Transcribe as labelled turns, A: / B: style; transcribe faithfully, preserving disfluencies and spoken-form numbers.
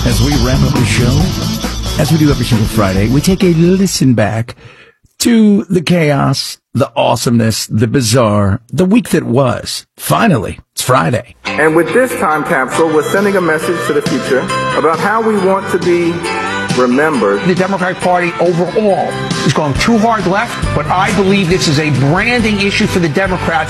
A: As we wrap up the show, as we do every single Friday, we take a listen back to the chaos, the awesomeness, the bizarre, the week that was. Finally, it's Friday.
B: And with this time capsule, we're sending a message to the future about how we want to be remembered.
C: The Democratic Party overall is going too hard left, but I believe this is a branding issue for the Democrats.